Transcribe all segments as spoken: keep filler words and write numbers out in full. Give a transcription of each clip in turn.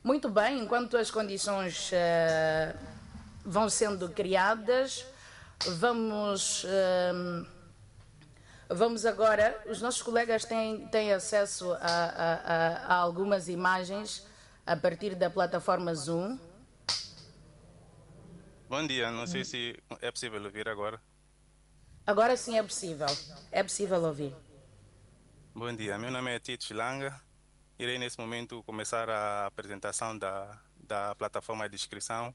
Muito bem, enquanto as condições uh, vão sendo criadas, vamos, uh, vamos agora, os nossos colegas têm, têm acesso a, a, a, a algumas imagens a partir da plataforma Zoom. Bom dia, não sei se é possível ouvir agora. Agora sim é possível, é possível ouvir. Bom dia, meu nome é Tito Chilanga. Irei nesse momento começar a apresentação da, da plataforma de inscrição.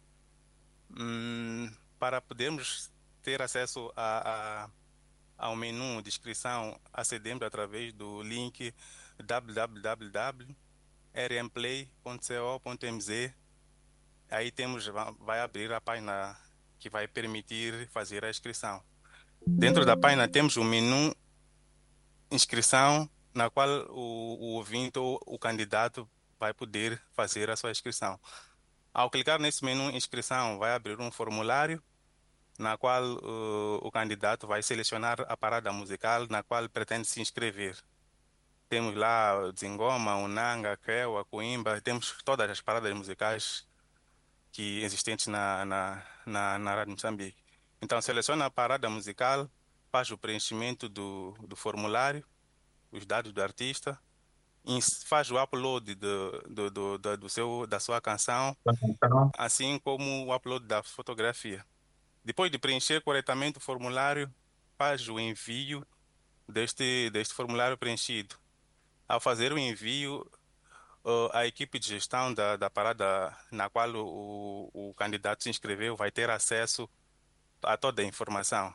Hum, para podermos ter acesso a, a, ao menu de inscrição, acedemos através do link w w w ponto r m play ponto co ponto m z. Aí temos, vai abrir a página que vai permitir fazer a inscrição. Dentro da página temos o menu inscrição, na qual o, o ouvinte ou o candidato vai poder fazer a sua inscrição. Ao clicar nesse menu inscrição, vai abrir um formulário na qual uh, o candidato vai selecionar a parada musical na qual pretende se inscrever. Temos lá o Dzingoma, o Nanga, Crewa, Coimba, temos todas as paradas musicais que existentes na, na, na, na Rádio Moçambique. Então, seleciona a parada musical, faz o preenchimento do, do formulário, os dados do artista, faz o upload do, do, do, do, do seu, da sua canção, assim como o upload da fotografia. Depois de preencher corretamente o formulário, faz o envio deste, deste formulário preenchido. Ao fazer o envio, uh, a equipe de gestão da, da parada na qual o, o candidato se inscreveu vai ter acesso a toda a informação.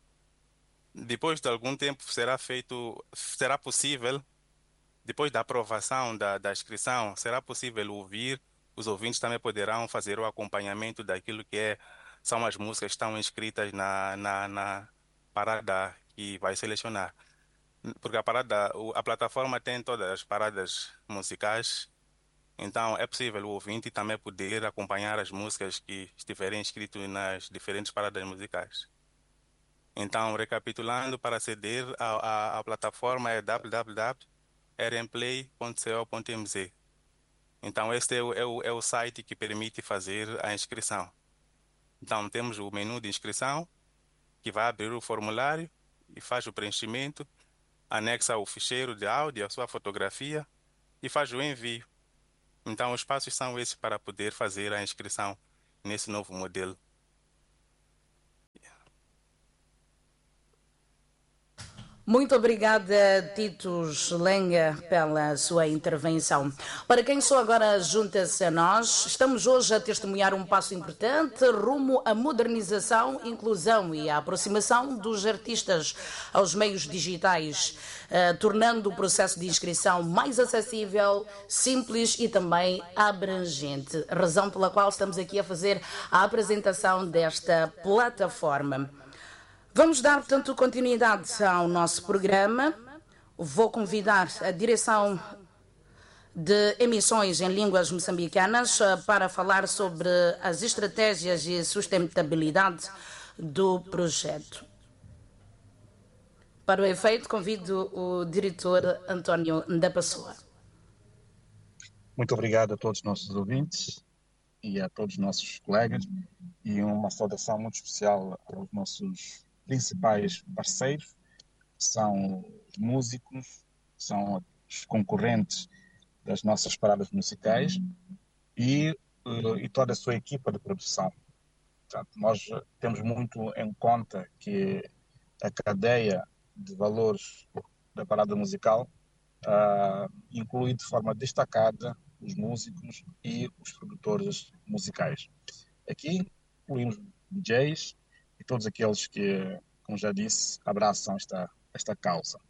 Depois de algum tempo será feito, será possível, depois da aprovação da, da inscrição, será possível ouvir, os ouvintes também poderão fazer o acompanhamento daquilo que é, são as músicas que estão inscritas na, na, na parada que vai selecionar. Porque a parada, a plataforma tem todas as paradas musicais, então é possível o ouvinte também poder acompanhar as músicas que estiverem inscritas nas diferentes paradas musicais. Então, recapitulando, para aceder à, à, à plataforma é w w w ponto r m play ponto co ponto m z. Então, este é o, é, o, é o site que permite fazer a inscrição. Então, temos o menu de inscrição, que vai abrir o formulário e faz o preenchimento, anexa o ficheiro de áudio, a sua fotografia e faz o envio. Então, os passos são esses para poder fazer a inscrição nesse novo modelo. Muito obrigada, Tito Lenga, pela sua intervenção. Para quem só agora junta-se a nós, estamos hoje a testemunhar um passo importante rumo à modernização, inclusão e à aproximação dos artistas aos meios digitais, eh, tornando o processo de inscrição mais acessível, simples e também abrangente, razão pela qual estamos aqui a fazer a apresentação desta plataforma. Vamos dar, portanto, continuidade ao nosso programa. Vou convidar a direção de emissões em línguas moçambicanas para falar sobre as estratégias e sustentabilidade do projeto. Para o efeito, convido o diretor António da Pessoa. Muito obrigado a todos os nossos ouvintes e a todos os nossos colegas, e uma saudação muito especial aos nossos principais parceiros, são os músicos, são os concorrentes das nossas paradas musicais e, e toda a sua equipa de produção. Portanto, nós temos muito em conta que a cadeia de valores da parada musical uh, inclui de forma destacada os músicos e os produtores musicais. Aqui incluímos D Js e todos aqueles que, como já disse, abraçam esta, esta causa.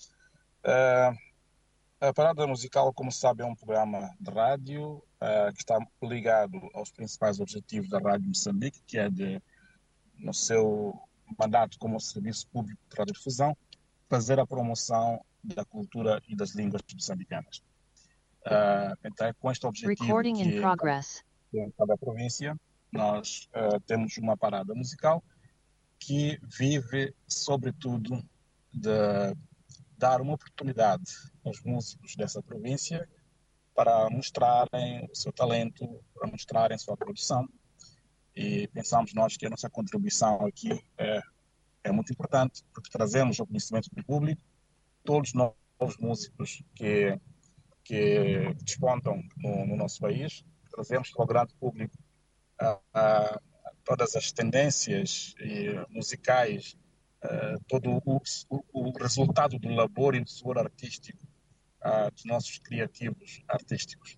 Uh, a Parada Musical, como se sabe, é um programa de rádio uh, que está ligado aos principais objetivos da Rádio Moçambique, que é de, no seu mandato como serviço público de radiodifusão, fazer a promoção da cultura e das línguas moçambicanas. Uh, então, com este objetivo Recording que in progress. em cada província, nós uh, temos uma parada musical que vive, sobretudo, de dar uma oportunidade aos músicos dessa província para mostrarem o seu talento, para mostrarem a sua produção. E pensamos nós que a nossa contribuição aqui é, é muito importante, porque trazemos ao conhecimento do público todos os novos músicos que, que despontam no, no nosso país, trazemos para o grande público a, a, todas as tendências musicais, a, todo o, o, o resultado do labor e do suor artístico a, dos nossos criativos artísticos.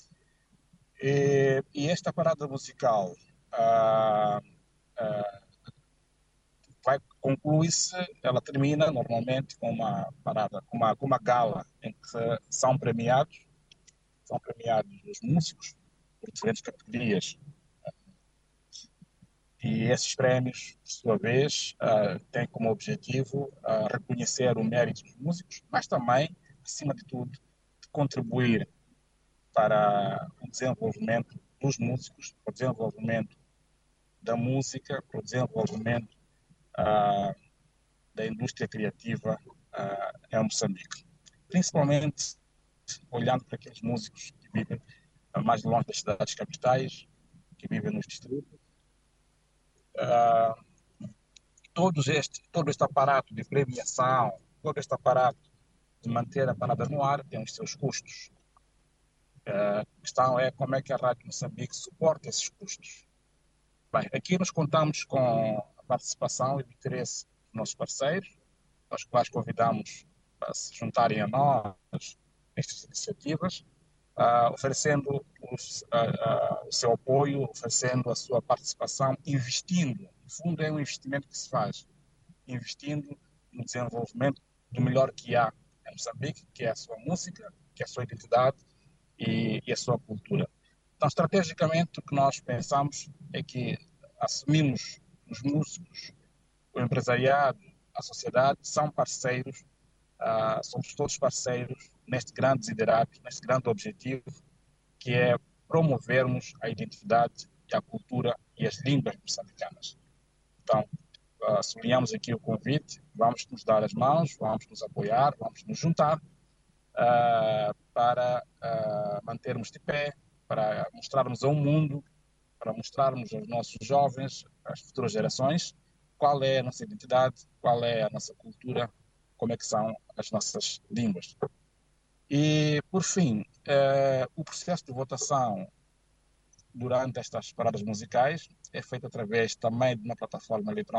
E, e esta parada musical a, a, vai conclui-se, ela termina normalmente com uma parada, com uma, com uma gala em que são premiados, são premiados os músicos por diferentes categorias. E esses prémios, por sua vez, uh, têm como objetivo uh, reconhecer o mérito dos músicos, mas também, acima de tudo, de contribuir para o desenvolvimento dos músicos, para o desenvolvimento da música, para o desenvolvimento uh, da indústria criativa uh, em Moçambique. Principalmente olhando para aqueles músicos que vivem uh, mais longe das cidades capitais, que vivem nos distritos. Uh, todos este, todo este aparato de premiação, todo este aparato de manter a parada no ar tem os seus custos. Uh, a questão é como é que a Rádio Moçambique suporta esses custos. Bem, aqui nós contamos com a participação e o interesse dos nossos parceiros, aos quais convidamos para se juntarem a nós nestas iniciativas, uh, oferecendo os, uh, uh, o seu apoio, oferecendo a sua participação, investindo. No fundo, é um investimento que se faz, investindo no desenvolvimento do melhor que há em Moçambique, que é a sua música, que é a sua identidade e, e a sua cultura. Então, estrategicamente, o que nós pensamos é que assumimos os músicos, o empresariado, a sociedade, são parceiros, uh, somos todos parceiros neste grande desiderato, neste grande objetivo, que é promovermos a identidade e a cultura e as línguas moçambicanas. Então, uh, sublinhamos aqui o convite, vamos nos dar as mãos, vamos nos apoiar, vamos nos juntar uh, para uh, mantermos de pé, para mostrarmos ao mundo, para mostrarmos aos nossos jovens, às futuras gerações, qual é a nossa identidade, qual é a nossa cultura, como é que são as nossas línguas. E, por fim, eh, o processo de votação durante estas paradas musicais é feito através também de uma plataforma eletrônica